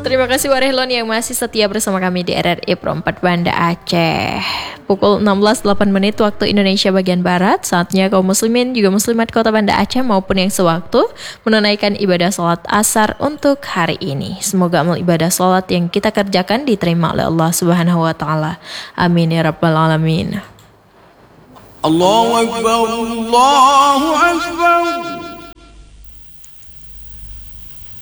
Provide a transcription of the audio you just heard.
Terima kasih Warehlon yang masih setia bersama kami di RRI Pro 4 Banda Aceh. Pukul 16.08 waktu Indonesia bagian Barat. Saatnya kaum muslimin juga muslimat kota Banda Aceh maupun yang sewaktu menunaikan ibadah sholat asar untuk hari ini. Semoga amal ibadah sholat yang kita kerjakan diterima oleh Allah Subhanahu wa Ta'ala. Amin ya Rabbal Alamin. Allahu Akbar, Allahu Akbar.